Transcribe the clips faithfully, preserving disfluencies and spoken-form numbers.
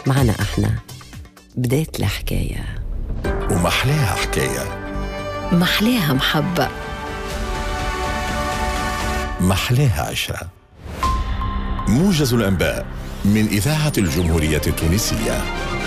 معنا احنا بداية الحكاية، ومحلاها حكاية، محلاها محبة، محلاها عشرة. موجز الأنباء من إذاعة الجمهورية التونسية.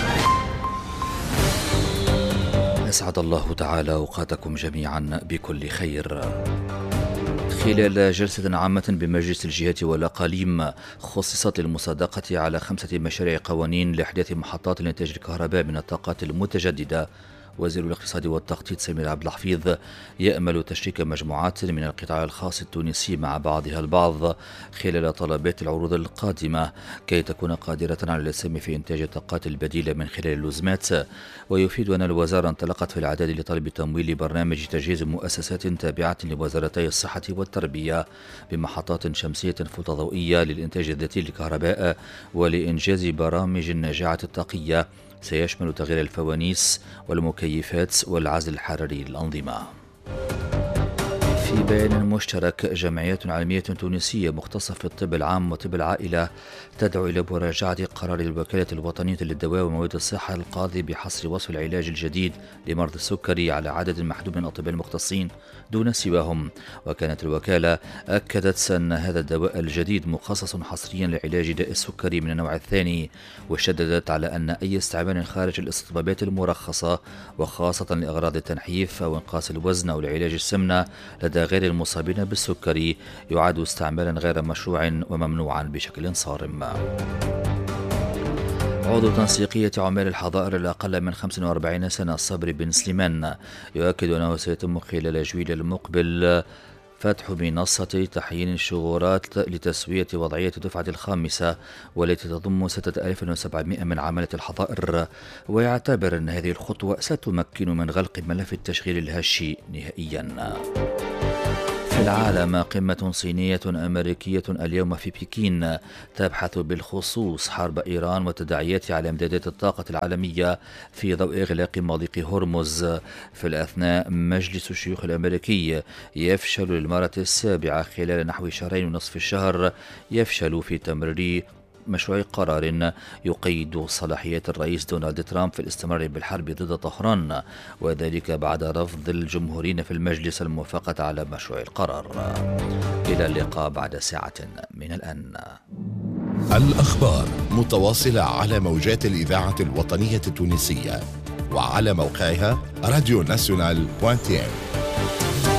أسعد الله تعالى أوقاتكم جميعا بكل خير. خلال جلسة عامة بمجلس الجهات والأقاليم خصصت للمصادقة على خمسة مشاريع قوانين لإحداث محطات لإنتاج الكهرباء من الطاقات المتجددة، وزير الاقتصاد والتخطيط سمير عبد الحفيظ يأمل تشريك مجموعات من القطاع الخاص التونسي مع بعضها البعض خلال طلبات العروض القادمة كي تكون قادرة على الاسهام في إنتاج الطاقات البديلة من خلال اللزمات. ويفيد أن الوزارة انطلقت في الإعداد لطلب تمويل برنامج تجهيز مؤسسات تابعة لوزارتي الصحة والتربية بمحطات شمسية فوتوضوئية للإنتاج الذاتي للكهرباء ولإنجاز برامج النجاعة الطاقية سيشمل تغيير الفوانيس والمكيفات والعزل الحراري للأنظمة. في بيان مشترك، جمعيات علمية تونسية مختصة في الطب العام وطب العائلة تدعو إلى مراجعة قرار الوكالة الوطنية للدواء ومواد الصحة القاضي بحصر وصف العلاج الجديد لمرضى السكري على عدد محدود من الأطباء المختصين دون سواهم. وكانت الوكالة أكدت أن هذا الدواء الجديد مخصص حصريا لعلاج داء السكري من النوع الثاني، وشددت على أن أي استعمال خارج الاستطبابات المرخصة وخاصة لأغراض التنحيف أو إنقاص الوزن أو لعلاج السمنة لدى غير المصابين بالسكري يعد استعمالا غير مشروع وممنوعا بشكل صارم. عضو تنسيقية عمال الحظائر الأقل من خمسة وأربعين سنة صبري بن سليمان يؤكد أنه سيتم خلال الجويل المقبل فتح منصة تحيين الشغورات لتسوية وضعية الدفعة الخامسة والتي تضم ستة آلاف وسبعمائة من عمالة الحظائر، ويعتبر أن هذه الخطوة ستمكن من غلق ملف التشغيل الهشي نهائيا. في العالم، قمة صينية أمريكية اليوم في بكين تبحث بالخصوص حرب إيران وتداعياتها على إمدادات الطاقة العالمية في ضوء إغلاق مضيق هرمز. في الأثناء، مجلس الشيوخ الأمريكي يفشل للمرة السابعة خلال نحو شهرين ونصف الشهر يفشل في تمرير مشروع قرار يقيد صلاحيات الرئيس دونالد ترامب في الاستمرار بالحرب ضد طهران، وذلك بعد رفض الجمهوريين في المجلس الموافقة على مشروع القرار. إلى اللقاء بعد ساعة من الآن. الأخبار متواصلة على موجات الإذاعة الوطنية التونسية وعلى موقعها راديو ناسيونال دوت تي إم.